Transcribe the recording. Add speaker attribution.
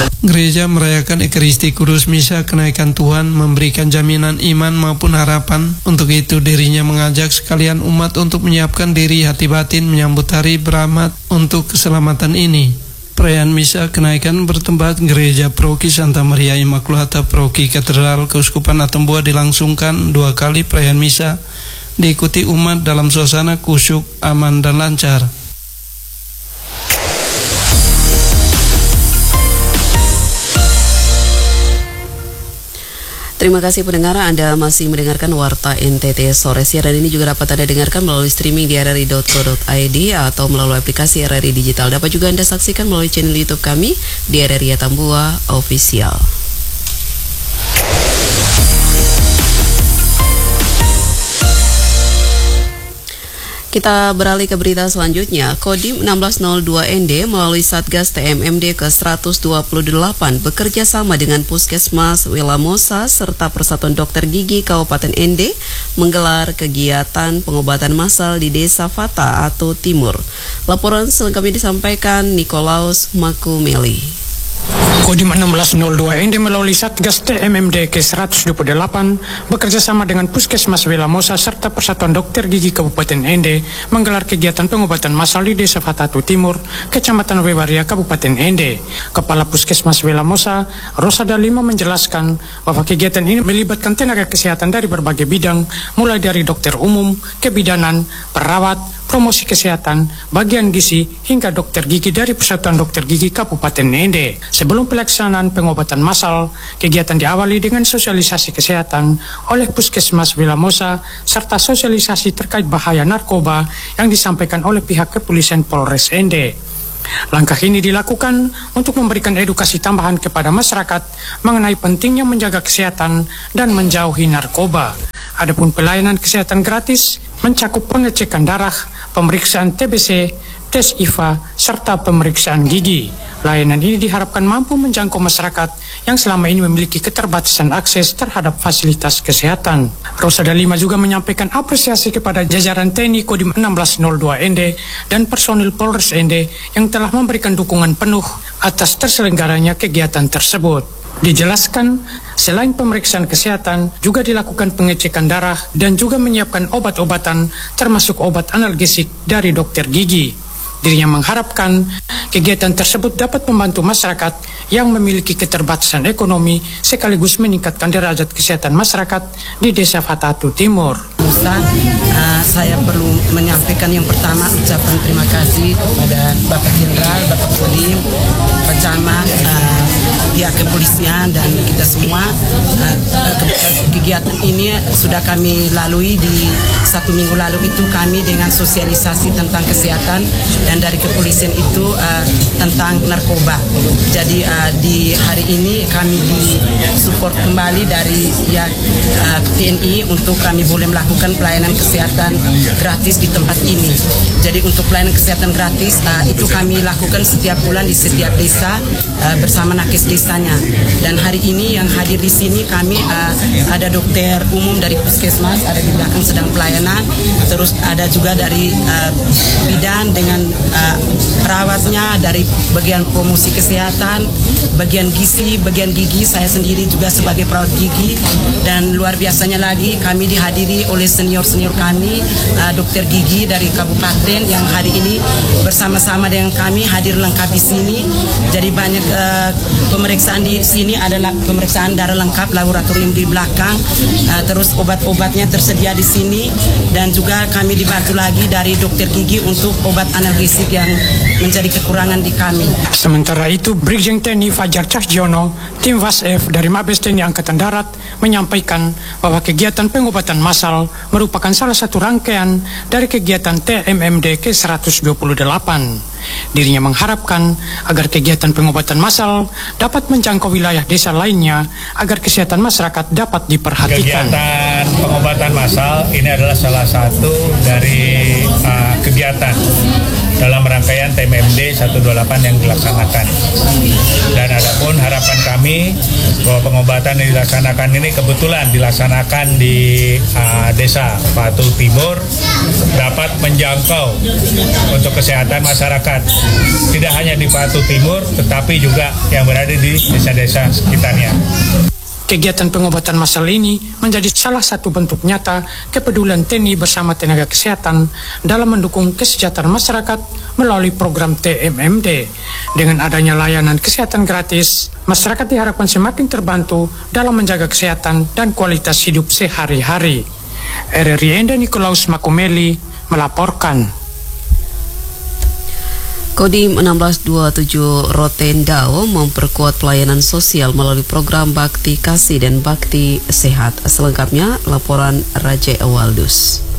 Speaker 1: Gereja merayakan Ekaristi Kudus Misa kenaikan Tuhan, memberikan jaminan iman maupun harapan. Untuk itu dirinya mengajak sekalian umat untuk menyiapkan diri hati batin menyambut hari beramat untuk keselamatan ini. Perayaan Misa kenaikan bertempat Gereja Paroki Santa Maria Immaculata Paroki Katedral Keuskupan Atambua dilangsungkan 2 kali perayaan Misa, diikuti umat dalam suasana kusyuk, aman dan lancar.
Speaker 2: Terima kasih pendengar, Anda masih mendengarkan Warta NTT Sore. Siaran ini juga dapat Anda dengarkan melalui streaming di rri.co.id atau melalui aplikasi RRI Digital. Dapat juga Anda saksikan melalui channel YouTube kami di RRI Atambua Official. Kita beralih ke berita selanjutnya. Kodim 1602ND melalui Satgas TMMD ke-128 bekerja sama dengan Puskesmas Wilamosa serta Persatuan Dokter Gigi Kabupaten ND menggelar kegiatan pengobatan massal di Desa Fata atau Timur. Laporan selengkapnya disampaikan Nikolaus Makumeli.
Speaker 3: Kodim 1602 ND melalui Satgas TMMD ke-128 bekerjasama dengan Puskesmas Wilamosa serta Persatuan Dokter Gigi Kabupaten ND menggelar kegiatan pengobatan massal di Desa Fatatu Timur, Kecamatan Wewaria, Kabupaten ND. Kepala Puskesmas Wilamosa, Rosada Lima menjelaskan bahwa kegiatan ini melibatkan tenaga kesehatan dari berbagai bidang, mulai dari dokter umum, kebidanan, perawat, promosi kesehatan, bagian gizi, hingga dokter gigi dari Persatuan Dokter Gigi Kabupaten ND. Sebelum pelaksanaan pengobatan massal, kegiatan diawali dengan sosialisasi kesehatan oleh Puskesmas Wilamosa serta sosialisasi terkait bahaya narkoba yang disampaikan oleh pihak kepolisian Polres ND. Langkah ini dilakukan untuk memberikan edukasi tambahan kepada masyarakat mengenai pentingnya menjaga kesehatan dan menjauhi narkoba. Adapun pelayanan kesehatan gratis mencakup pengecekan darah, pemeriksaan TBC, tes IVA, serta pemeriksaan gigi. Layanan ini diharapkan mampu menjangkau masyarakat yang selama ini memiliki keterbatasan akses terhadap fasilitas kesehatan. Rosada Lima juga menyampaikan apresiasi kepada jajaran TNI Kodim 1602 ND dan personil Polres ND yang telah memberikan dukungan penuh atas terselenggaranya kegiatan tersebut. Dijelaskan, selain pemeriksaan kesehatan, juga dilakukan pengecekan darah dan juga menyiapkan obat-obatan termasuk obat analgesik dari dokter gigi. Dirinya mengharapkan kegiatan tersebut dapat membantu masyarakat yang memiliki keterbatasan ekonomi sekaligus meningkatkan derajat kesehatan masyarakat di Desa Fatatu Timur.
Speaker 4: Saya perlu menyampaikan yang pertama ucapan terima kasih kepada Bapak Jenderal, Bapak Kodim, Pak Camat, pihak kepolisian dan kita semua. Kegiatan ini sudah kami lalui di 1 minggu lalu itu kami dengan sosialisasi tentang kesehatan dan dari kepolisian itu tentang narkoba. Jadi di hari ini kami disupport kembali dari TNI untuk kami boleh melakukan pelayanan kesehatan gratis di tempat ini. Jadi untuk pelayanan kesehatan gratis itu kami lakukan setiap bulan di setiap desa bersama nakes desanya. Dan hari ini yang hadir di sini kami ada dokter umum dari Puskesmas, ada di belakang sedang pelayanan, terus ada juga dari bidan dengan perawatnya dari bagian promosi kesehatan, bagian gizi, bagian gigi, saya sendiri juga sebagai perawat gigi, dan luar biasanya lagi kami dihadiri oleh senior-senior kami, dokter gigi dari kabupaten yang hari ini bersama-sama dengan kami hadir lengkap di sini. Jadi banyak pemeriksaan di sini adalah pemeriksaan darah lengkap, laboratorium di belakang, terus obat-obatnya tersedia di sini, dan juga kami dibantu lagi dari dokter gigi untuk obat analgesik yang menjadi kekurangan di kami.
Speaker 3: Sementara itu, Brigjen TNI Fajar Cahyono, tim VASF dari Mabes TNI Angkatan Darat menyampaikan bahwa kegiatan pengobatan massal merupakan salah satu rangkaian dari kegiatan TMMD ke-128. Dirinya mengharapkan agar kegiatan pengobatan massal dapat menjangkau wilayah desa lainnya agar kesehatan masyarakat dapat diperhatikan.
Speaker 5: Kegiatan pengobatan massal ini adalah salah satu dari kegiatan dalam rangkaian TMMD 128 yang dilaksanakan. Dan adapun harapan kami bahwa pengobatan yang dilaksanakan ini kebetulan dilaksanakan di Desa Patu Timur dapat menjangkau untuk kesehatan masyarakat. Tidak hanya di Patu Timur, tetapi juga yang berada di desa-desa sekitarnya.
Speaker 3: Kegiatan pengobatan massal ini menjadi salah satu bentuk nyata kepedulian TNI bersama tenaga kesehatan dalam mendukung kesejahteraan masyarakat melalui program TMMD. Dengan adanya layanan kesehatan gratis, masyarakat diharapkan semakin terbantu dalam menjaga kesehatan dan kualitas hidup sehari-hari. RRI Enda Nikolaus Makumeli melaporkan.
Speaker 2: Kodim 1627 Rotendao memperkuat pelayanan sosial melalui program Bakti Kasih dan Bakti Sehat. Selengkapnya laporan Raja Ewaldus.